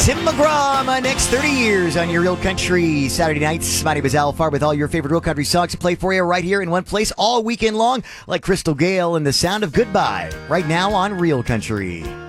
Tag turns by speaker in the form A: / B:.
A: Tim McGraw, my next 30 years on your Real Country Saturday nights. My name is Al Farr with all your favorite Real Country songs to play for you right here in one place all weekend long, like Crystal Gale and The Sound of Goodbye, right now on Real Country.